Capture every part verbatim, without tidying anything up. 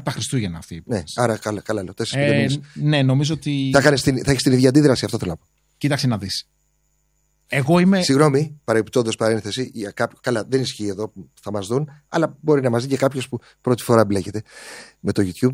τα Χριστούγεννα αυτή. Ναι, άρα καλά, καλά λέω. τέσσερις πέντε μήνες. Ναι, νομίζω ότι. Θα, θα έχεις την ίδια αντίδραση, αυτό θέλω να πω. Κοίταξε να δεις. Εγώ είμαι. Συγγνώμη, παρεμπιπτόντως παρένθεση, για κάποιο... καλά, δεν ισχύει εδώ που θα μας δουν, αλλά μπορεί να μας δει και κάποιος που πρώτη φορά μπλέκεται με το YouTube.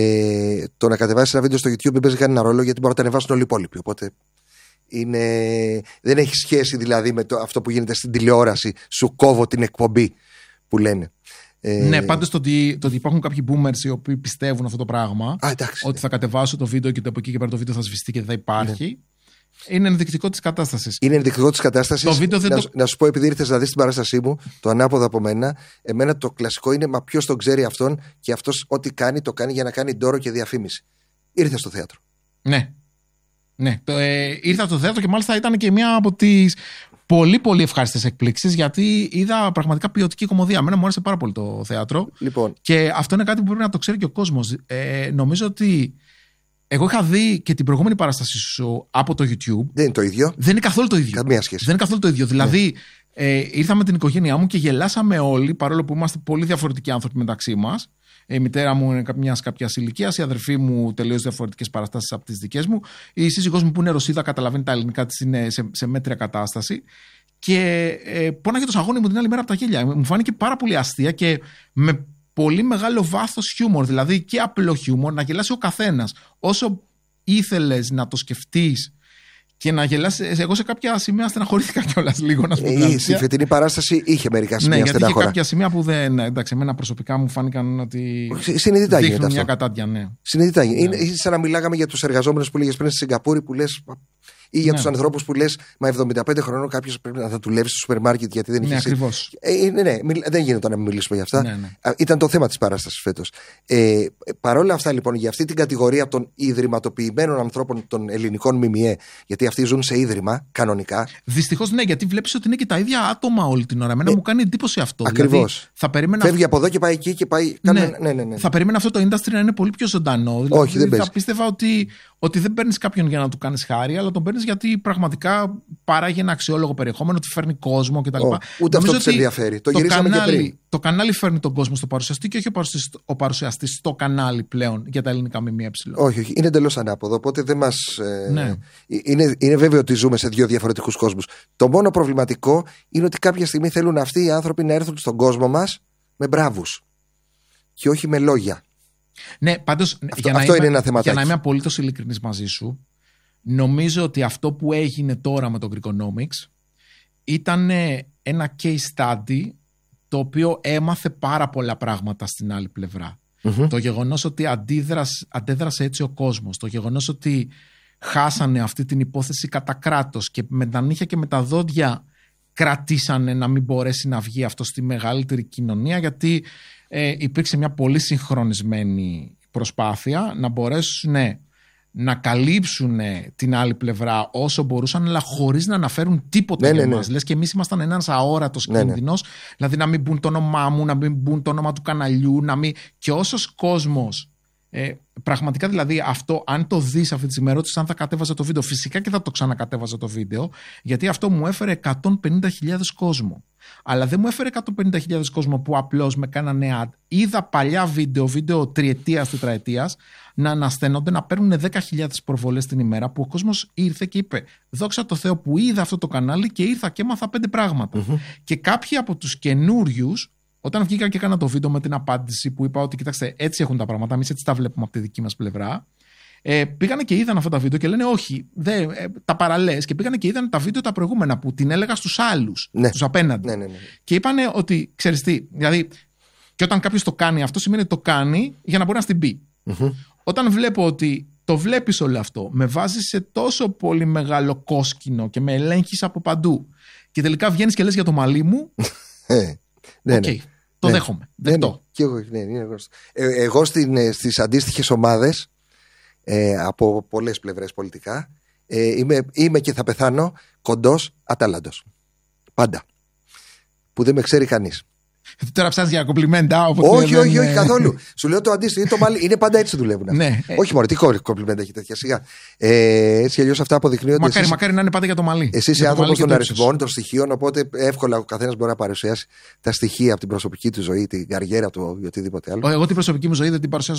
Ε, το να κατεβάσεις ένα βίντεο στο YouTube δεν παίζει κανένα ρόλο, γιατί μπορεί να τα ανεβάσουν όλοι οι υπόλοιποι. Οπότε είναι... δεν έχει σχέση δηλαδή με το... αυτό που γίνεται στην τηλεόραση. Σου κόβω την εκπομπή που λένε. Ε... Ναι, πάντως το ότι, το ότι υπάρχουν κάποιοι boomers οι οποίοι πιστεύουν αυτό το πράγμα. Α, εντάξει, ότι ναι. θα κατεβάσω το βίντεο και το από εκεί και πέρα το βίντεο θα σβηστεί και δεν θα υπάρχει. Ναι. Είναι ενδεικτικό της κατάστασης. Είναι ενδεικτικό της κατάστασης. Να, το... να σου πω, επειδή ήρθες να δεις την παράστασή μου, το ανάποδο από μένα, εμένα το κλασικό είναι μα ποιος τον ξέρει αυτόν και αυτός ό,τι κάνει, το κάνει για να κάνει ντόρο και διαφήμιση. Ήρθε στο θέατρο. Ναι. Ναι. Το, ε, ήρθα στο θέατρο και μάλιστα ήταν και μια από τις πολύ πολύ ευχάριστες εκπλήξεις, γιατί είδα πραγματικά ποιοτική κομμωδία. Εμένα μου άρεσε πάρα πολύ το θέατρο. Λοιπόν. Και αυτό είναι κάτι που πρέπει να το ξέρει και ο κόσμος. Ε, νομίζω ότι. Εγώ είχα δει και την προηγούμενη παράσταση σου από το YouTube. Δεν είναι το ίδιο. Δεν είναι καθόλου το ίδιο. Καμία σχέση. Δεν είναι καθόλου το ίδιο. Δηλαδή, ε, ήρθα με την οικογένειά μου και γελάσαμε όλοι, παρόλο που είμαστε πολύ διαφορετικοί άνθρωποι μεταξύ μας. Η μητέρα μου είναι μια κάποια ηλικία, η αδερφή μου τελείως διαφορετικές παραστάσεις από τις δικές μου. Η σύζυγός μου που είναι Ρωσίδα, καταλαβαίνει τα ελληνικά της, είναι σε, σε μέτρια κατάσταση. Και ε, πόναγε το σαγόνι μου την άλλη μέρα από τα γέλια. Μου φάνηκε πάρα πολύ αστεία και με πολύ μεγάλο βάθος χιούμορ, δηλαδή και απλό χιούμορ, να γελάσει ο καθένας. Όσο ήθελες να το σκεφτείς και να γελάσει. Εγώ σε κάποια σημεία στεναχωρήθηκα κιόλας λίγο, να σου πω την αλήθεια. Η φετινή παράσταση είχε μερικά σημεία ναι, στεναχώρα. Γιατί είχε κάποια σημεία που δεν. Εντάξει, εμένα προσωπικά μου φάνηκαν ότι. Συνειδητά γίνεται μια αυτό. Κατάντια, ναι. Συνειδητά ναι. Είναι, είναι σαν να μιλάγαμε για τους εργαζόμενους που λέγες πριν στη Σιγκαπούρη, που λες. Ή για ναι. τους ανθρώπους που λες, μα εβδομήντα πέντε χρονών κάποιος πρέπει να θα δουλεύει στο σούπερ μάρκετ γιατί δεν είχε. Ναι, ακριβώς. Ε, ναι, ναι, δεν γίνεται να μην μιλήσουμε για αυτά. Ναι, ναι. Ήταν το θέμα της παράστασης φέτος. Ε, παρόλα αυτά λοιπόν, για αυτή την κατηγορία των ιδρυματοποιημένων ανθρώπων των ελληνικών ΜΜΕ, γιατί αυτοί ζουν σε ίδρυμα κανονικά. Δυστυχώς ναι, γιατί βλέπεις ότι είναι και τα ίδια άτομα όλη την ώρα. Εμένα ε, μου κάνει εντύπωση αυτό. Ακριβώς. Δηλαδή, θα περίμενα... Φεύγει από εδώ και πάει εκεί και πάει. Ναι. Ναι, ναι, ναι, ναι. Θα περίμενα αυτό το industry να είναι πολύ πιο ζωντανό. Δηλαδή, όχι, δεν θα πίστευα ότι, ότι δεν παίρνεις κάποιον για να του κάνεις χάρη, αλλά τον παίρνεις γιατί πραγματικά παράγει ένα αξιόλογο περιεχόμενο, ότι φέρνει κόσμο κτλ. Oh, ούτε αυτό τους ενδιαφέρει. Το, το γυρίσαμε κανάλι, και πριν. Το κανάλι φέρνει τον κόσμο στο παρουσιαστή και όχι ο παρουσιαστής στο κανάλι πλέον για τα ελληνικά ΜΜΕ. Όχι, όχι. Είναι εντελώς ανάποδο. Οπότε δεν μας. Ε, ναι. είναι, είναι βέβαιο ότι ζούμε σε δύο διαφορετικούς κόσμους. Το μόνο προβληματικό είναι ότι κάποια στιγμή θέλουν αυτοί οι άνθρωποι να έρθουν στον κόσμο μας με μπράβους. Και όχι με λόγια. Ναι, πάντως. Αυτό, για, αυτό να είναι είμαι, ένα θεματάκι. Για να είμαι απολύτως ειλικρινής μαζί σου, νομίζω ότι αυτό που έγινε τώρα με το Greekonomics ήταν ένα case study το οποίο έμαθε πάρα πολλά πράγματα στην άλλη πλευρά. Mm-hmm. Το γεγονός ότι αντίδρασε, αντέδρασε έτσι ο κόσμος, το γεγονός ότι χάσανε αυτή την υπόθεση κατά κράτος και με τα νύχια και με τα δόντια κρατήσανε να μην μπορέσει να βγει αυτό στη μεγαλύτερη κοινωνία, γιατί ε, υπήρξε μια πολύ συγχρονισμένη προσπάθεια να μπορέσουν να καλύψουν την άλλη πλευρά όσο μπορούσαν, αλλά χωρίς να αναφέρουν τίποτα ναι, για ναι, μας. ναι. Λες και εμείς ήμασταν ένας αόρατος ναι, κίνδυνος, ναι. Δηλαδή να μην μπουν το όνομά μου, να μην μπουν το όνομα του καναλιού, να μην... και όσος κόσμος ε, πραγματικά δηλαδή αυτό, αν το δεις αυτή τη στιγμή, ρώτησες αν θα κατέβαζα το βίντεο, φυσικά και θα το ξανακατέβαζα το βίντεο, γιατί αυτό μου έφερε εκατόν πενήντα χιλιάδες κόσμο. Αλλά δεν μου έφερε εκατόν πενήντα χιλιάδες κόσμο που απλώς με κάνανε ad. Είδα παλιά βίντεο, βίντεο τριετίας, τετραετίας, να ανασταίνονται, να παίρνουν δέκα χιλιάδες προβολές την ημέρα, που ο κόσμος ήρθε και είπε δόξα τω Θεώ που είδα αυτό το κανάλι και ήρθα και έμαθα πέντε πράγματα. Mm-hmm. Και κάποιοι από τους καινούριους, όταν βγήκα και έκανα το βίντεο με την απάντηση που είπα ότι κοιτάξτε, έτσι έχουν τα πράγματα, εμείς έτσι τα βλέπουμε από τη δική μας πλευρά, ε, πήγανε και είδαν αυτά τα βίντεο και λένε όχι, δε, ε, τα παραλές, και πήγανε και είδαν τα βίντεο τα προηγούμενα που την έλεγα στους άλλους, ναι. στους απέναντι. Ναι, ναι, ναι. Και είπανε ότι ξέρεις τι, δηλαδή, και όταν κάποιος το κάνει αυτό, σημαίνει ότι το κάνει για να μπορεί να στην πει. Mm-hmm. Όταν βλέπω ότι το βλέπεις όλο αυτό, με βάζεις σε τόσο πολύ μεγάλο κόσκινο και με ελέγχεις από παντού, και τελικά βγαίνεις και λες για το μαλλί μου. Ναι, okay, ναι. Το ναι. δέχομαι. Δεκτό. Ναι, ναι. Και εγώ, ναι, είναι γνωστό. Ε, εγώ στην, στις αντίστοιχες ομάδες ε, από πολλές πλευρές πολιτικά ε, είμαι, είμαι και θα πεθάνω κοντός ατάλαντος. Πάντα. Που δεν με ξέρει κανείς. Τώρα ψάχνεις για κομπλιμέντα. Όχι, όχι, όχι, καθόλου. Σου λέω το αντίστοιχο. Το μάλι, είναι πάντα έτσι δουλεύουν. Ναι. Όχι μόνο, τι κομπλιμέντα έχει τέτοια σιγά. Ε, έτσι αλλιώς αυτά αποδεικνύονται. Μακάρι, εσείς, μακάρι να είναι πάντα για το μαλλί. Εσύ είσαι άνθρωπος των αριθμών, των στοιχείων. Οπότε εύκολα ο καθένας μπορεί να παρουσιάσει τα στοιχεία από την προσωπική του ζωή, την καριέρα του ή οτιδήποτε άλλο. Εγώ την προσωπική μου ζωή δεν την παρουσιάζω